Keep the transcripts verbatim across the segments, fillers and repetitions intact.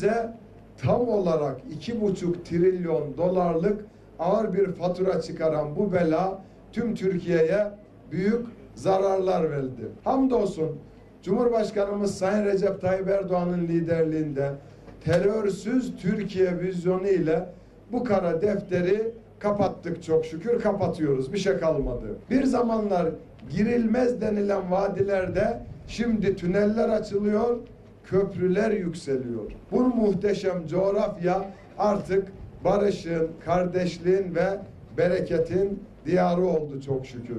ülkemize tam olarak iki buçuk trilyon dolarlık ağır bir fatura çıkaran bu bela tüm Türkiye'ye büyük zararlar verdi. Hamdolsun Cumhurbaşkanımız Sayın Recep Tayyip Erdoğan'ın liderliğinde terörsüz Türkiye vizyonu ile bu kara defteri kapattık, çok şükür kapatıyoruz. Bir şey kalmadı. Bir zamanlar girilmez denilen vadilerde şimdi tüneller açılıyor, köprüler yükseliyor. Bu muhteşem coğrafya artık barışın, kardeşliğin ve bereketin diyarı oldu çok şükür.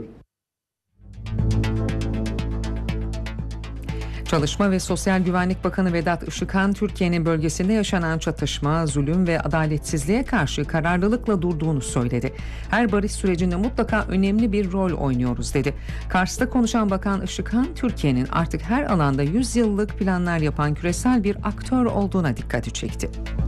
Çalışma ve Sosyal Güvenlik Bakanı Vedat Işıkhan, Türkiye'nin bölgesinde yaşanan çatışma, zulüm ve adaletsizliğe karşı kararlılıkla durduğunu söyledi. Her barış sürecinde mutlaka önemli bir rol oynuyoruz dedi. Kars'ta konuşan Bakan Işıkhan, Türkiye'nin artık her alanda yüz yıllık planlar yapan küresel bir aktör olduğuna dikkati çekti.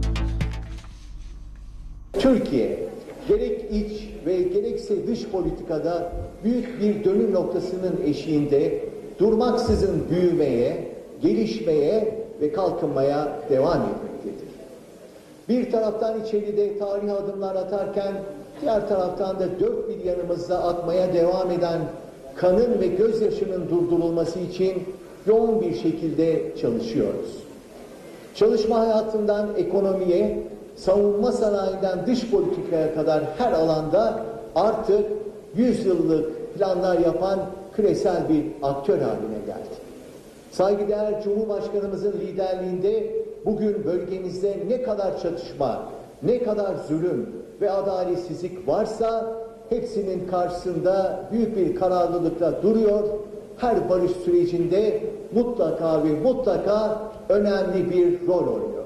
Türkiye, gerek iç ve gerekse dış politikada büyük bir dönüm noktasının eşiğinde durmaksızın büyümeye, gelişmeye ve kalkınmaya devam etmektedir. Bir taraftan içeride tarihi adımlar atarken, diğer taraftan da dört bir yanımızda akmaya devam eden kanın ve gözyaşının durdurulması için yoğun bir şekilde çalışıyoruz. Çalışma hayatından ekonomiye, savunma sanayinden dış politikaya kadar her alanda artık yüz yıllık planlar yapan küresel bir aktör haline geldi. Saygıdeğer Cumhurbaşkanımızın liderliğinde bugün bölgemizde ne kadar çatışma, ne kadar zulüm ve adaletsizlik varsa hepsinin karşısında büyük bir kararlılıkla duruyor. Her barış sürecinde mutlaka ve mutlaka önemli bir rol oynuyoruz.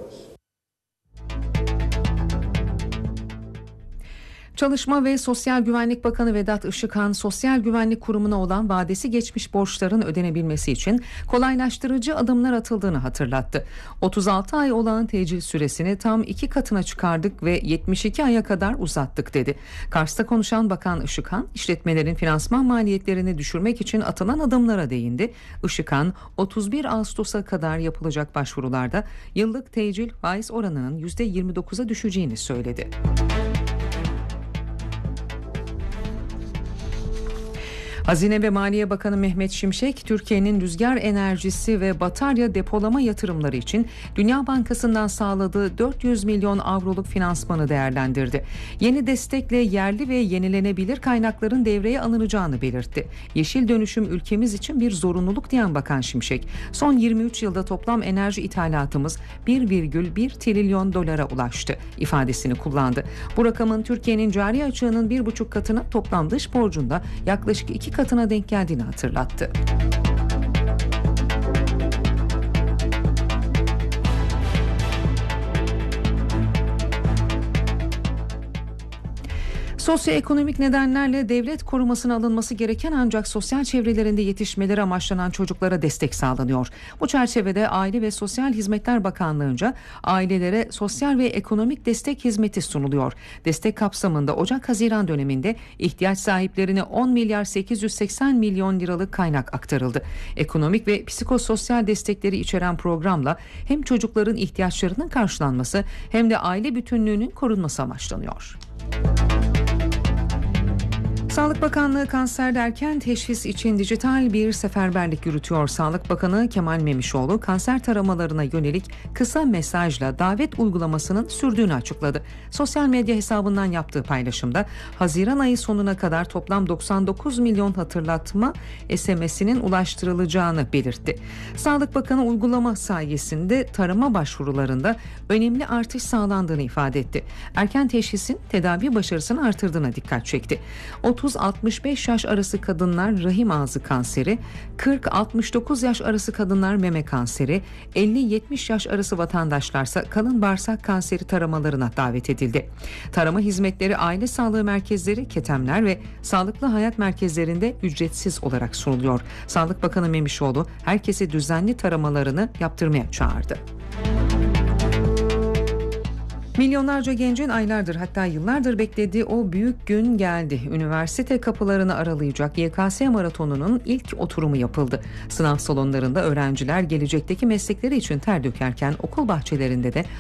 Çalışma ve Sosyal Güvenlik Bakanı Vedat Işıkhan, Sosyal Güvenlik Kurumu'na olan vadesi geçmiş borçların ödenebilmesi için kolaylaştırıcı adımlar atıldığını hatırlattı. otuz altı ay olan tecil süresini tam iki katına çıkardık ve yetmiş iki aya kadar uzattık dedi. Kars'ta konuşan Bakan Işıkhan, işletmelerin finansman maliyetlerini düşürmek için atılan adımlara değindi. Işıkhan, otuz bir Ağustos'a kadar yapılacak başvurularda yıllık tecil faiz oranının yüzde yirmi dokuza düşeceğini söyledi. Hazine ve Maliye Bakanı Mehmet Şimşek, Türkiye'nin rüzgar enerjisi ve batarya depolama yatırımları için Dünya Bankası'ndan sağladığı dört yüz milyon avroluk finansmanı değerlendirdi. Yeni destekle yerli ve yenilenebilir kaynakların devreye alınacağını belirtti. Yeşil dönüşüm ülkemiz için bir zorunluluk diyen Bakan Şimşek, son yirmi üç yılda toplam enerji ithalatımız bir virgül bir trilyon dolara ulaştı ifadesini kullandı. Bu rakamın Türkiye'nin cari açığının bir buçuk katına, toplam dış borcunda yaklaşık iki katına denk geldiğini hatırlattı. Sosyoekonomik nedenlerle devlet korumasına alınması gereken ancak sosyal çevrelerinde yetişmeleri amaçlanan çocuklara destek sağlanıyor. Bu çerçevede Aile ve Sosyal Hizmetler Bakanlığı'nca ailelere sosyal ve ekonomik destek hizmeti sunuluyor. Destek kapsamında Ocak-Haziran döneminde ihtiyaç sahiplerine on milyar sekiz yüz seksen milyon liralık kaynak aktarıldı. Ekonomik ve psikososyal destekleri içeren programla hem çocukların ihtiyaçlarının karşılanması hem de aile bütünlüğünün korunması amaçlanıyor. Sağlık Bakanlığı kanserde erken teşhis için dijital bir seferberlik yürütüyor. Sağlık Bakanı Kemal Memişoğlu kanser taramalarına yönelik kısa mesajla davet uygulamasının sürdüğünü açıkladı. Sosyal medya hesabından yaptığı paylaşımda Haziran ayı sonuna kadar toplam doksan dokuz milyon hatırlatma S M S'inin ulaştırılacağını belirtti. Sağlık Bakanı uygulama sayesinde tarama başvurularında önemli artış sağlandığını ifade etti. Erken teşhisin tedavi başarısını artırdığına dikkat çekti. otuz altmış beş yaş arası kadınlar rahim ağzı kanseri, kırk altmış dokuz yaş arası kadınlar meme kanseri, elli yetmiş yaş arası vatandaşlarsa kalın bağırsak kanseri taramalarına davet edildi. Tarama hizmetleri aile sağlığı merkezleri, ketemler ve sağlıklı hayat merkezlerinde ücretsiz olarak sunuluyor. Sağlık Bakanı Memişoğlu herkesi düzenli taramalarını yaptırmaya çağırdı. Milyonlarca gencin aylardır, hatta yıllardır beklediği o büyük gün geldi. Üniversite kapılarını aralayacak Y K S maratonunun ilk oturumu yapıldı. Sınav salonlarında öğrenciler gelecekteki meslekleri için ter dökerken okul bahçelerinde de